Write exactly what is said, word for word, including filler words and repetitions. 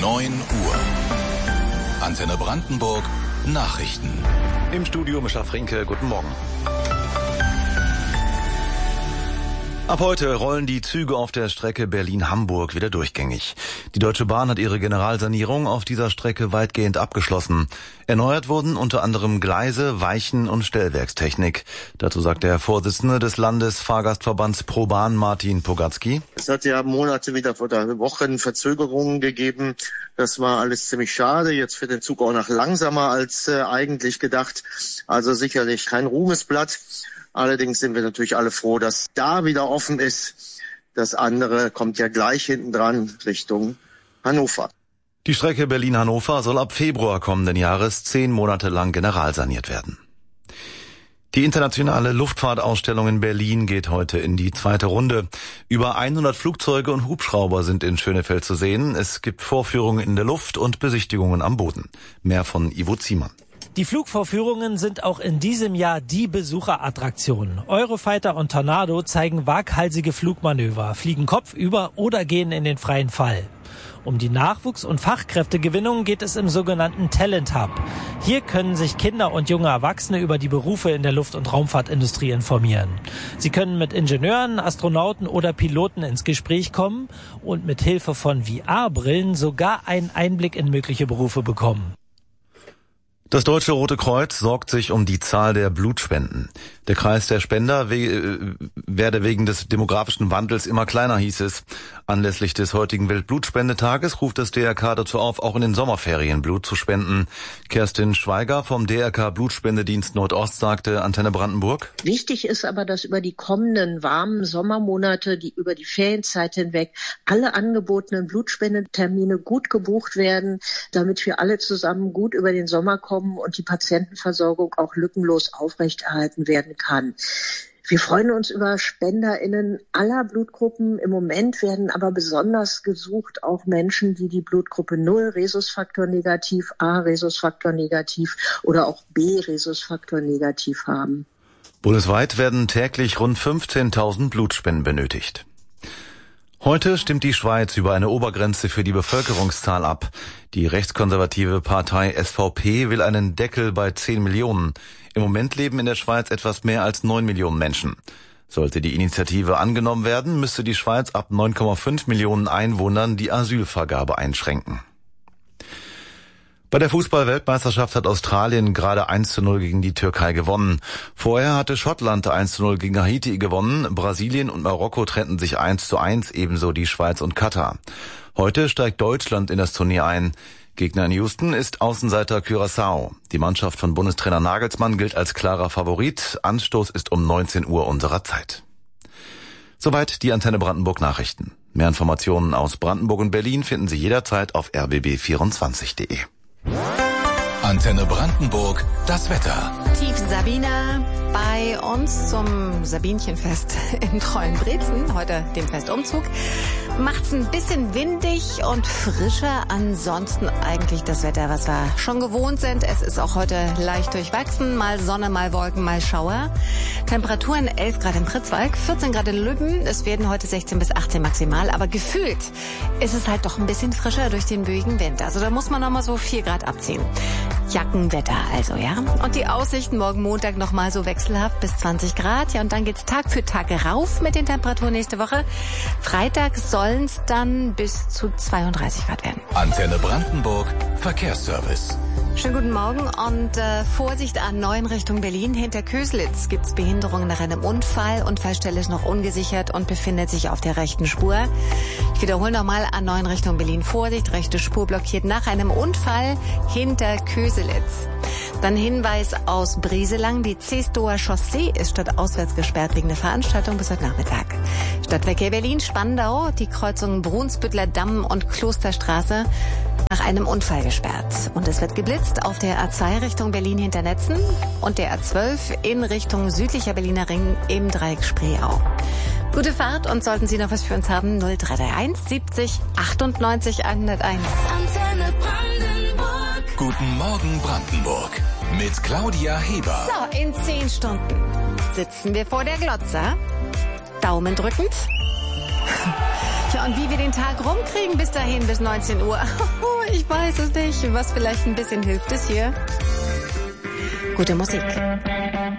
neun Uhr. Antenne Brandenburg Nachrichten. Im Studio Mischa Frinke, guten Morgen. Ab heute rollen die Züge auf der Strecke Berlin-Hamburg wieder durchgängig. Die Deutsche Bahn hat ihre Generalsanierung auf dieser Strecke weitgehend abgeschlossen. Erneuert wurden unter anderem Gleise, Weichen und Stellwerkstechnik. Dazu sagt der Vorsitzende des Landesfahrgastverbands ProBahn, Martin Pogatzky. Es hat ja Monate wieder oder Wochen Verzögerungen gegeben. Das war alles ziemlich schade. Jetzt wird der Zug auch noch langsamer als äh, eigentlich gedacht. Also sicherlich kein Ruhmesblatt. Allerdings sind wir natürlich alle froh, dass da wieder offen ist. Das andere kommt ja gleich hinten dran Richtung Hannover. Die Strecke Berlin-Hannover soll ab Februar kommenden Jahres zehn Monate lang generalsaniert werden. Die internationale Luftfahrtausstellung in Berlin geht heute in die zweite Runde. Über hundert Flugzeuge und Hubschrauber sind in Schönefeld zu sehen. Es gibt Vorführungen in der Luft und Besichtigungen am Boden. Mehr von Ivo Ziemann. Die Flugvorführungen sind auch in diesem Jahr die Besucherattraktionen. Eurofighter und Tornado zeigen waghalsige Flugmanöver, fliegen kopfüber oder gehen in den freien Fall. Um die Nachwuchs- und Fachkräftegewinnung geht es im sogenannten Talent Hub. Hier können sich Kinder und junge Erwachsene über die Berufe in der Luft- und Raumfahrtindustrie informieren. Sie können mit Ingenieuren, Astronauten oder Piloten ins Gespräch kommen und mit Hilfe von V R-Brillen sogar einen Einblick in mögliche Berufe bekommen. Das Deutsche Rote Kreuz sorgt sich um die Zahl der Blutspenden. Der Kreis der Spender we- werde wegen des demografischen Wandels immer kleiner, hieß es. Anlässlich des heutigen Weltblutspendetages ruft das D R K dazu auf, auch in den Sommerferien Blut zu spenden. Kerstin Schweiger vom D R K Blutspendedienst Nordost sagte Antenne Brandenburg: Wichtig ist aber, dass über die kommenden warmen Sommermonate, die über die Ferienzeit hinweg, alle angebotenen Blutspendetermine gut gebucht werden, damit wir alle zusammen gut über den Sommer kommen und die Patientenversorgung auch lückenlos aufrechterhalten werden kann. Wir freuen uns über SpenderInnen aller Blutgruppen. Im Moment werden aber besonders gesucht auch Menschen, die die Blutgruppe null Rhesusfaktor negativ, A Rhesusfaktor negativ oder auch B Rhesusfaktor negativ haben. Bundesweit werden täglich rund fünfzehntausend Blutspenden benötigt. Heute stimmt die Schweiz über eine Obergrenze für die Bevölkerungszahl ab. Die rechtskonservative Partei S V P will einen Deckel bei zehn Millionen. Im Moment leben in der Schweiz etwas mehr als neun Millionen Menschen. Sollte die Initiative angenommen werden, müsste die Schweiz ab neun Komma fünf Millionen Einwohnern die Asylvergabe einschränken. Bei der Fußball-Weltmeisterschaft hat Australien gerade eins zu null gegen die Türkei gewonnen. Vorher hatte Schottland eins zu null gegen Haiti gewonnen. Brasilien und Marokko trennten sich eins zu eins, ebenso die Schweiz und Katar. Heute steigt Deutschland in das Turnier ein. Gegner in Houston ist Außenseiter Curaçao. Die Mannschaft von Bundestrainer Nagelsmann gilt als klarer Favorit. Anstoß ist um neunzehn Uhr unserer Zeit. Soweit die Antenne Brandenburg Nachrichten. Mehr Informationen aus Brandenburg und Berlin finden Sie jederzeit auf r b b vierundzwanzig punkt de. Antenne Brandenburg, das Wetter. Tief Sabina bei uns zum Sabinchenfest in Treuenbrietzen, heute dem Festumzug. Macht's ein bisschen windig und frischer. Ansonsten eigentlich das Wetter, was wir schon gewohnt sind. Es ist auch heute leicht durchwachsen. Mal Sonne, mal Wolken, mal Schauer. Temperaturen elf Grad im Pritzwalk, vierzehn Grad in Lübben. Es werden heute sechzehn bis achtzehn maximal. Aber gefühlt ist es halt doch ein bisschen frischer durch den böigen Wind. Also da muss man noch mal so vier Grad abziehen. Jackenwetter also, ja. Und die Aussichten morgen Montag noch mal so wechselhaft bis zwanzig Grad. Ja, und dann geht's Tag für Tag rauf mit den Temperaturen nächste Woche. Freitag sollen es dann bis zu zweiunddreißig Grad werden. Antenne Brandenburg, Verkehrsservice. Schönen guten Morgen und äh, Vorsicht A neun Richtung Berlin. Hinter Köslitz gibt's Behinderungen nach einem Unfall. Unfallstelle ist noch ungesichert und befindet sich auf der rechten Spur. Ich wiederhole nochmal A neun Richtung Berlin. Vorsicht, rechte Spur blockiert nach einem Unfall hinter Köselitz. Dann Hinweis aus Brieselang. Die Zestower Chaussee ist stadtauswärts gesperrt wegen der Veranstaltung bis heute Nachmittag. Stadtverkehr Berlin-Spandau. Die Kreuzungen Brunsbüttler Damm und Klosterstraße nach einem Unfall gesperrt. Und es wird geblitzt auf der A zwei Richtung Berlin hinter Netzen und der A zwölf in Richtung südlicher Berliner Ring im Dreieck Spreeau. Gute Fahrt und sollten Sie noch was für uns haben, null drei drei eins siebzig achtundneunzig hunderteins. Antenne Brandenburg. Guten Morgen Brandenburg mit Claudia Heber. So, in zehn Stunden sitzen wir vor der Glotze, Daumen drückend. Tja, und wie wir den Tag rumkriegen bis dahin, bis neunzehn Uhr, ich weiß es nicht. Was vielleicht ein bisschen hilft, ist hier gute Musik.